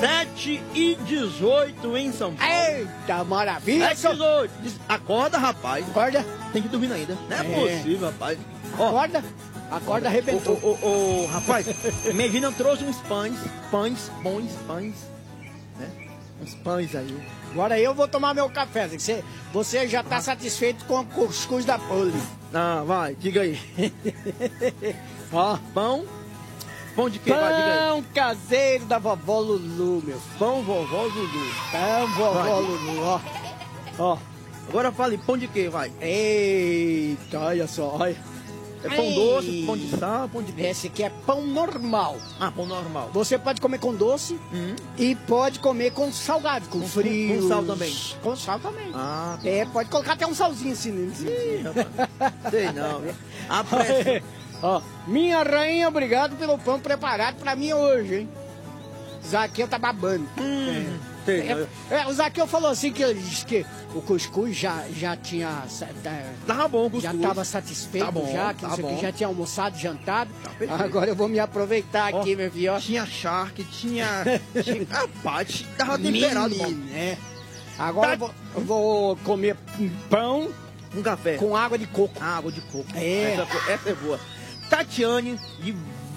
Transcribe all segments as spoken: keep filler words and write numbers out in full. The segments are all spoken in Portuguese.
sete e dezoito em São Paulo. Eita, maravilha! sete e dezoito. Acorda, rapaz. Acorda. Tem que dormir ainda. Não é, É. possível, rapaz. Acorda. Acorda, arrebentou. Ô, ô, ô, rapaz, Medina trouxe uns pães, pães, bons pães, né? Uns pães aí. Agora eu vou tomar meu café. Você, você já tá satisfeito com o cuscuz da Poli. Ah, vai, diga aí. Ó, pão. Pão de quê? Vai, diga aí. Pão caseiro da vovó Lulu, meu. Pão vovó Lulu. Pão vovó Vai. Lulu, ó. Ó. Agora fale, pão de quê, vai? Eita, olha só, olha. É pão Ei. doce, pão de sal, pão de quê? Esse aqui é pão normal. Ah, pão normal. Você pode comer com doce Hum. e pode comer com salgado, com, Com- frio. com sal também? Com sal também. Ah, É, pode colocar até um salzinho assim. Né? ih, rapaz. Sei não, viu? A pressa. Ó, minha rainha, obrigado pelo pão preparado pra mim hoje, hein? Zaqueu tá babando. Hum, sei não. É, é, o Zaqueu falou assim que ele disse que o cuscuz já, já tinha. tá, Tava bom, já cuscuz. estava satisfeito, Tá bom, já, que tá não sei o que, bom. já tinha almoçado, jantado. Tá perfeito. Agora eu vou me aproveitar aqui, Ó, meu filho. ó. Tinha charque, tinha... tinha... Rapaz, tava temperado, bom. Menino, é. Agora eu vou, eu vou comer pão Um café. com água de coco. Água de coco. É. Essa, essa é boa. Tatiane, de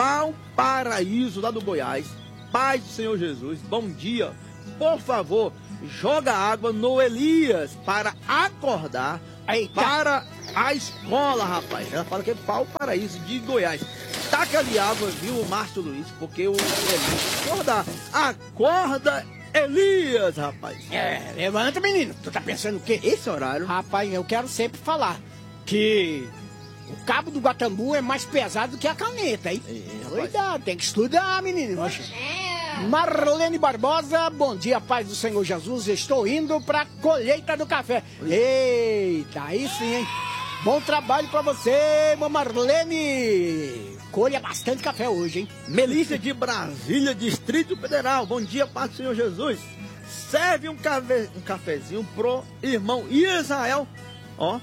Valparaíso, lá do Goiás. Paz do Senhor Jesus, bom dia. Por favor, joga água no Elias para acordar Eita. para a escola, rapaz. Ela fala que é Valparaíso, de Goiás. Taca ali água, viu, Márcio Luiz? Porque o Elias acordar. Acorda, Elias, rapaz. É, levanta, menino. Tu tá pensando o quê? Esse horário... Rapaz, eu quero sempre falar que o cabo do Guatambu é mais pesado do que a caneta, hein? É, rapaz. Cuidado, tem que estudar, menino. Marlene Barbosa, bom dia, paz do Senhor Jesus. Estou indo pra colheita do café. Eita, aí sim, hein? Bom trabalho pra você, Marlene. Colha bastante café hoje, hein? Melícia de Brasília, Distrito Federal. Bom dia, Paz do Senhor Jesus. Serve um, café, um cafezinho pro irmão Israel. Ó,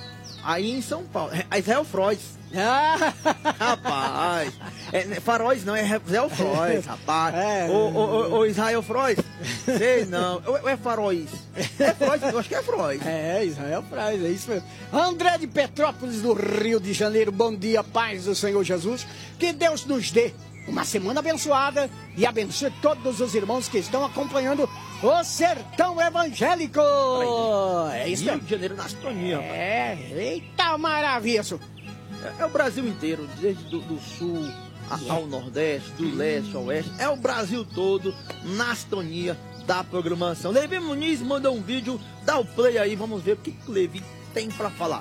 aí em São Paulo. É Israel Frois. Ah, Rapaz. É, não é Faróis não, é Israel Frois, rapaz. É. Ô, ô, ô, ô, Israel Frois. Sei não. Ou ou é Faróis? É Frois, eu acho que é Frois. é, Israel Fraz, é isso mesmo. André de Petrópolis, do Rio de Janeiro, bom dia, paz do Senhor Jesus. Que Deus nos dê uma semana abençoada e abençoe todos os irmãos que estão acompanhando o Sertão Evangélico. É isso Rio mesmo. de Janeiro na sintonia, rapaz. É, eita maravilha isso. É, é o Brasil inteiro, desde do, do sul a- ao nordeste, do leste ao oeste. É o Brasil todo na sintonia da programação. Levi Muniz mandou um vídeo, dá o play aí, vamos ver o que o Levi tem pra falar.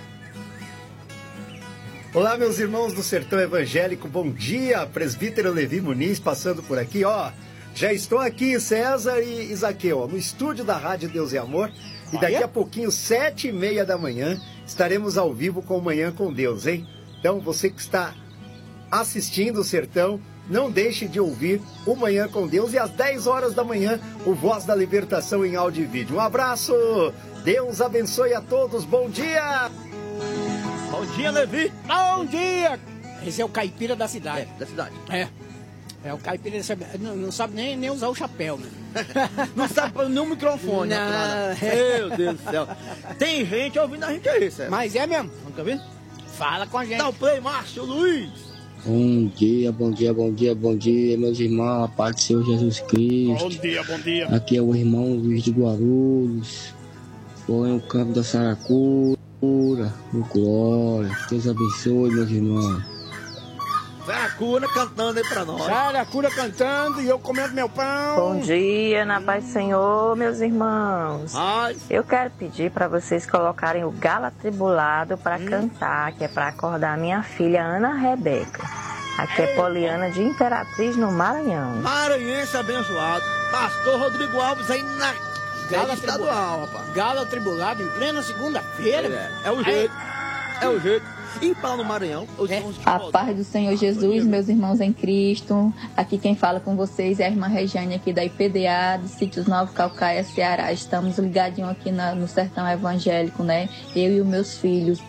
Olá, meus irmãos do Sertão Evangélico, bom dia, presbítero Levi Muniz passando por aqui, ó, já estou aqui, César e Isaqueu, ó, no estúdio da Rádio Deus e Amor, e daqui Olha. a pouquinho, sete e meia da manhã, estaremos ao vivo com Manhã com Deus, hein? Então, você que está assistindo o Sertão, não deixe de ouvir o Manhã com Deus e às dez horas da manhã, o Voz da Libertação em áudio e vídeo. Um abraço, Deus abençoe a todos, bom dia! Bom dia, Levi. Bom dia. Esse é o caipira da cidade. É, da cidade. É, é o caipira da cidade. Não, não sabe nem, nem usar o chapéu, né? Não sabe nem o microfone. Não. Nada. Meu Deus do céu. Tem gente ouvindo a gente aí, César. Mas é mesmo. Nunca viu? Fala com a gente. Dá o play, Márcio Luiz. Bom dia, bom dia, bom dia, bom dia, meus irmãos, a paz do Senhor Jesus Cristo. dia, bom dia. Aqui é o irmão Luiz de Guarulhos, foi o campo da Saracura, o Glória. Deus abençoe, meus irmãos. Veracuna cantando aí pra nós. Saracura cantando e eu comendo meu pão. Bom dia, na paz do Senhor, meus irmãos. Ai, Eu quero pedir para vocês colocarem o Galo Atribulado para Hum. cantar, que é para acordar minha filha Ana Rebeca. Aqui é Poliana de Imperatriz, no Maranhão. maranhense abençoado. Pastor Rodrigo Alves aí na Galo rede estadual, rapaz. Galo atribulado em plena segunda-feira. É, é o jeito. É o jeito. E para no Maranhão, os É. irmãos de A Codó. paz do Senhor Jesus, meus irmãos em Cristo. Aqui quem fala com vocês é a irmã Regiane aqui da I P D A, de Sítios Novo Calcaia, Ceará. Estamos ligadinhos aqui na- no Sertão Evangélico, né? Eu e os meus filhos.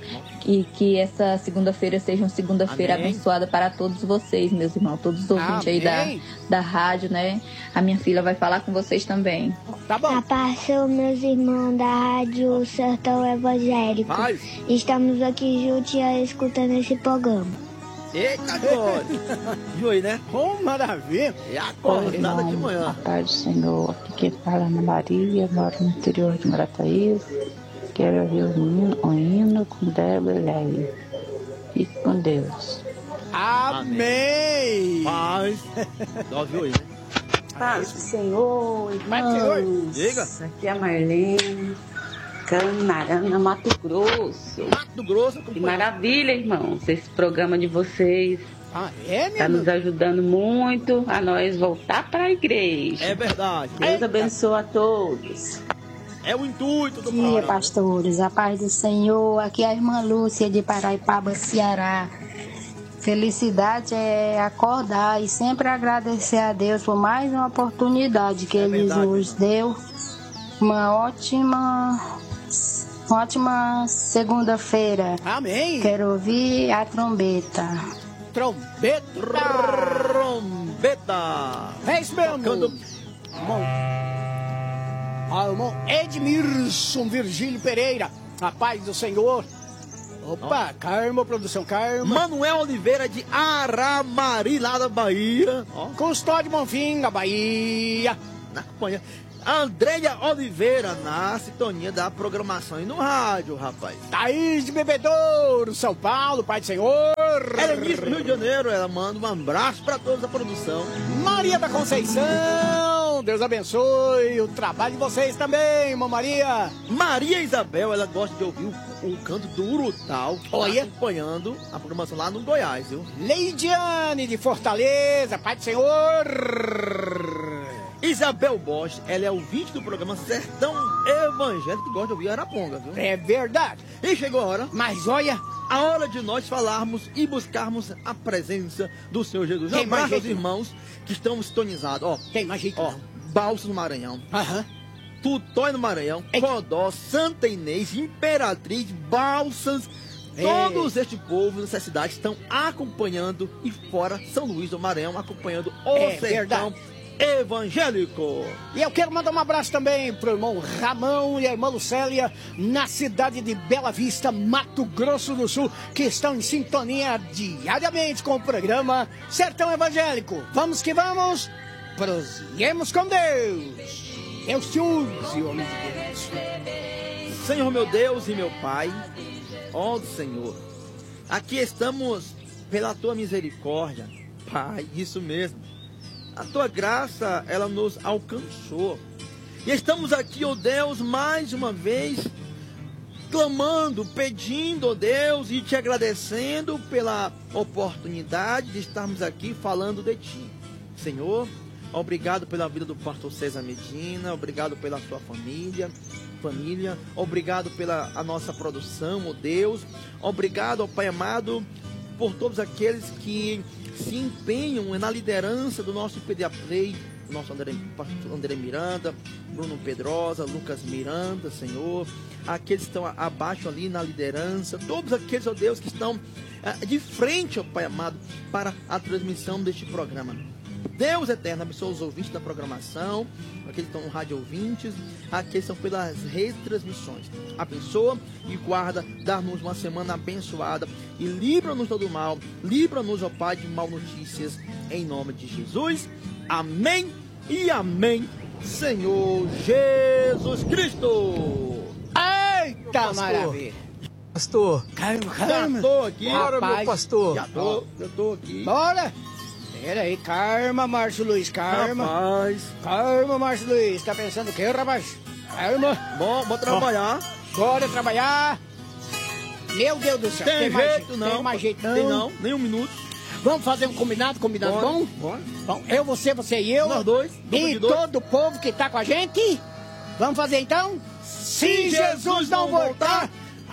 E que essa segunda-feira seja uma segunda-feira Amém. abençoada para todos vocês, meus irmãos, todos os ouvintes aí da, Amém. da rádio, né? A minha filha vai falar com vocês também. Tá bom. A paz são meus irmãos da Rádio Sertão Evangélico. Paz. Estamos aqui juntos escutando esse programa. Eita, glória. Viu aí, né? Oh, maravilha. É acordada de manhã. A paz do Senhor, aqui quem fala é Ana Maria, moro no interior de Marataízes. Quero ouvir o hino, o hino com Débora e Leia. Fique com Deus. Amém. Paz. Ó, viu aí, né? Paz do Senhor, Paz do Senhor. irmãos. Diga. Aqui é a Marlene, Canarana, Mato Grosso. Mato Grosso, Que acompanhando. maravilha, irmãos. Esse programa de vocês Ah, é, está minha nos ajudando muito a nós voltar para a igreja. É verdade. Deus abençoe a todos. É o intuito do Dia, programa. pastores, a paz do Senhor. Aqui é a irmã Lúcia de Paraipaba, Ceará. Felicidade é acordar e sempre agradecer a Deus por mais uma oportunidade que É Ele verdade, nos deu. Uma ótima, ótima segunda-feira. Amém. Quero ouvir a trombeta. Trombeta. Trombeta. É isso mesmo. Tocando. Irmão. Ah, irmão Edmilson Virgílio Pereira. A paz do Senhor. Opa, Carmo, produção Carmo. Manuel Oliveira de Aramari, lá da Bahia. Ó, Custódio Bonfim, da Bahia. na companhia. Andréia Oliveira, na sintonia da programação e no rádio, rapaz. Thaís de Bebedouro, São Paulo, Pai do Senhor. Elenice do Rio de Janeiro, ela manda um abraço pra todos da produção. Maria da Conceição, Deus abençoe o trabalho de vocês também, irmã Maria. Maria Isabel, ela gosta de ouvir o, o canto do Urutau, que Olha. tá acompanhando a programação lá no Goiás, viu? Leidiane de Fortaleza, Pai do Senhor. Isabel Bosch, ela é ouvinte do programa Sertão Evangélico, que gosta de ouvir Araponga, viu? É verdade. E chegou a hora, Mas olha, a hora de nós falarmos e buscarmos a presença do Senhor Jesus. Tem mais Abraço aos jeito. irmãos que estão sintonizados, ó. tem mais jeito Ó, não. Balsas no Maranhão, Aham. Tutói no Maranhão, Eita. Codó, Santa Inês, Imperatriz, Balsas. Ei. Todos este povo dessa cidade estão acompanhando e fora São Luís do Maranhão, acompanhando o É Sertão verdade. Evangélico. E eu quero mandar um abraço também pro irmão Ramão e a irmã Lucélia, na cidade de Bela Vista, Mato Grosso do Sul, que estão em sintonia diariamente com o programa Sertão Evangélico. Vamos que vamos, prosseguimos com Deus. Deus te use, homem de Deus. Senhor meu Deus e meu Pai, ó Senhor, aqui estamos pela Tua misericórdia, Pai, isso mesmo. A Tua graça, ela nos alcançou. E estamos aqui, ó Deus, mais uma vez, clamando, pedindo, ó Deus, e te agradecendo pela oportunidade de estarmos aqui falando de Ti. Senhor, obrigado pela vida do pastor César Medina, obrigado pela sua família, família, obrigado pela a nossa produção, ó Deus, obrigado, ó Pai amado, por todos aqueles que se empenham na liderança do nosso I P D A Play, o nosso André, pastor André Miranda, Bruno Pedrosa, Lucas Miranda, Senhor, aqueles que estão abaixo ali na liderança, todos aqueles, ó Deus, que estão ah, de frente, ó Pai amado, para a transmissão deste programa. Deus eterno, abençoa os ouvintes da programação, aqueles que estão no rádio ouvintes, aqueles que estão pelas retransmissões. Abençoa e guarda, dá-nos uma semana abençoada e livra-nos todo mal, livra-nos, ó Pai, de mal notícias, em nome de Jesus. Amém e amém, Senhor Jesus Cristo. Eita, Pastor. maravilha. Pastor, Calma, Já calma. tô aqui, bora, meu Rapaz, pastor. já tô, eu tô aqui. Bora. Pera aí, calma, Márcio Luiz, calma. Rapaz, Calma, Márcio Luiz, tá pensando o quê, rapaz? Calma. bom, vou trabalhar. Bora trabalhar. Meu Deus do céu, Tem, tem mais jeito jeito, não, tem mais jeito não. tem não, nem um minuto. Vamos fazer um combinado, combinado Bora, bom? bora. Bom, eu, você, você e eu. Nós dois, dupla E de dois. todo o povo que tá com a gente. Vamos fazer então? Se Jesus não voltar,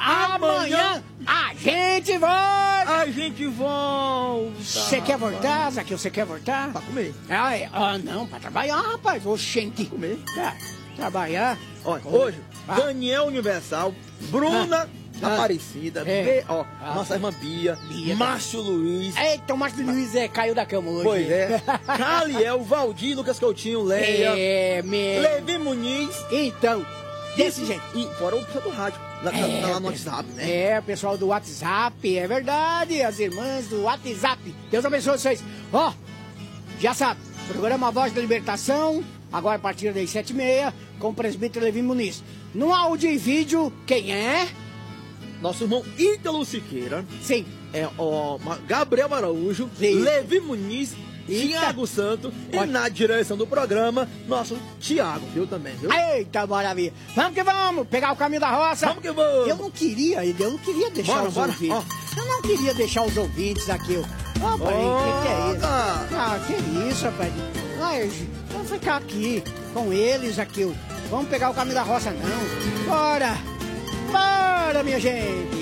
amanhã a gente volta. A gente volta. Você quer voltar, Zaqueu? Você quer voltar? Pra comer. Ah, é. Ah, não, pra trabalhar, rapaz. Oxente. Comer. Tá, trabalhar. Olha, Comer. hoje, Ah. Daniel Universal, Bruna ah. Aparecida, é. Be, ó, ah. nossa irmã Bia, Bia Márcio Luiz. Eita, o Márcio Luiz é, caiu da cama hoje. Pois é. Caliel, Valdir, Lucas Coutinho, Leia. É, mesmo. Levi Muniz. Então, desse e, jeito. E fora o pessoal do rádio, lá, é, lá no WhatsApp, né? É, o pessoal do WhatsApp, é verdade. As irmãs do WhatsApp. Deus abençoe vocês. Ó, já sabe, programa Voz da Libertação, agora a partir das sete e meia, com o presbítero Levi Muniz. No áudio e vídeo, quem é? Nosso irmão Ítalo Siqueira. Sim. É o Gabriel Araújo, Sim. Levi Muniz, Tiago Santo Pode. E na direção do programa, nosso Tiago, viu também, viu? Eita, maravilha. Vamos que vamos, pegar o caminho da roça. Vamos que vamos. Eu não queria, eu não queria deixar bora, os bora. ouvintes. Oh. Eu não queria deixar os ouvintes aqui. Ó, oh, pai, o oh, que, que é isso? Ah, ah que isso, rapaz? Ai, vamos ficar aqui com eles aqui. Vamos pegar o caminho da roça, não. Bora! Bora, minha gente!